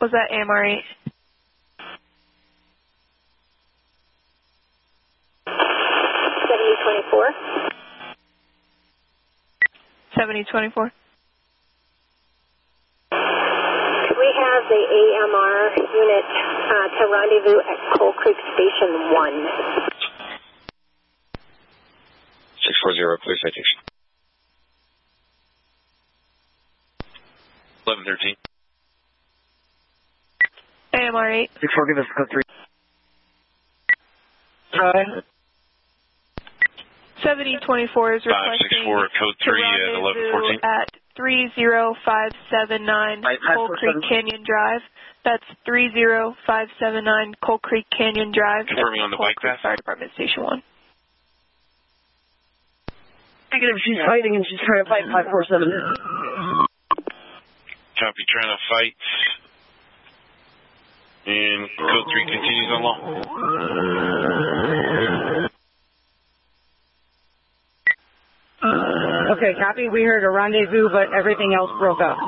Was that AMR 8? 7024. 7024. Could we have the AMR unit to rendezvous at Coal Creek Station 1? 640, clear citation. 1113. AMR 8. 64, give us code 3. 7024 is requesting 564, code 3 at 1114. at 30579 Coal Creek Canyon Drive. That's 30579 Coal Creek Canyon Drive. Confirming on the bike path. Fire Department Station 1. Negative, she's fighting and she's trying to fight 547. Copy, trying to fight. And code 3 continues on law. Okay, copy. We heard a rendezvous, but everything else broke up.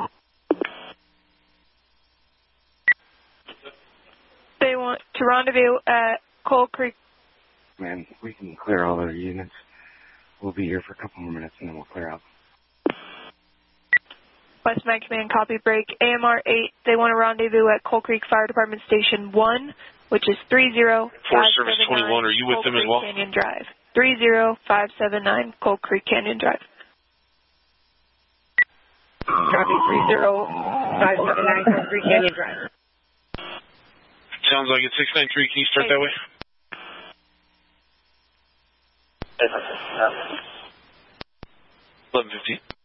They want to rendezvous at Coal Creek. Man, we can clear all the units. We'll be here for a couple more minutes and then we'll clear out. West Mag Command, copy break. AMR 8, they want to rendezvous at Coal Creek Fire Department Station 1, which is 30579 Forest Service 21, are you with them as well? Canyon Drive. 30579 Coal Creek Canyon Drive. Copy, 30579 Coal Creek Canyon Drive. Sounds like it's 693. Can you start that way? 1115.